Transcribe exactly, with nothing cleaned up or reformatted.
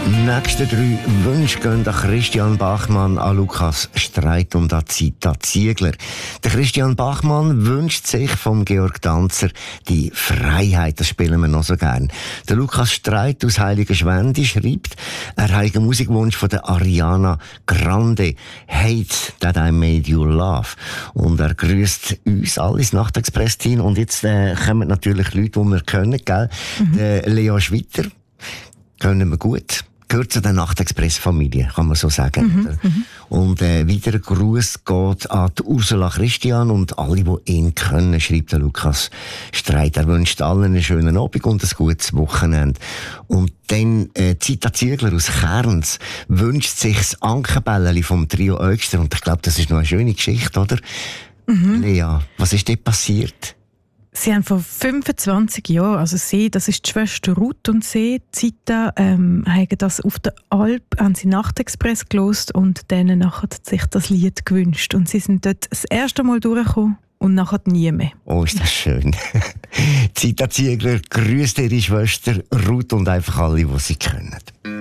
nächsten drei Wünsche gehen an Christian Bachmann, an Lukas Streit und an Zita Ziegler. Der Christian Bachmann wünscht sich vom Georg Danzer die Freiheit, das spielen wir noch so gern. Der Lukas Streit aus Heiligenschwendi schreibt, er hat einen Musikwunsch von der Ariana Grande, Hate That I Made You Laugh. Und er grüßt uns alle ins Nachtexpress-Team. Und jetzt äh, kommen natürlich Leute, die wir kennen, gell? Mhm. Der Leo Schwitter können wir gut. Gehört zu der Nachtexpress-Familie, kann man so sagen. Mhm, mhm. Und äh, weiterer Gruß geht an die Ursula Christian und alle, die ihn kennen, schreibt der Lukas Streit. Er wünscht allen einen schönen Abend und ein gutes Wochenende. Und dann äh, Zita Ziegler aus Kerns wünscht sich das Ankenbälleli vom Trio Öxter. Und ich glaube, das ist noch eine schöne Geschichte, oder? Mhm. Lea, was ist dort passiert? Sie haben vor fünfundzwanzig Jahren, also sie, das ist die Schwester Ruth und sie, Zita, ähm, haben das auf der Alp, haben sie Nachtexpress gehört und denen nachher sich das Lied gewünscht. Und sie sind dort das erste Mal durchgekommen und nachher nie mehr. Oh, ist das schön. Zita Ziegler grüßt ihre Schwester Ruth und einfach alle, die sie kennen.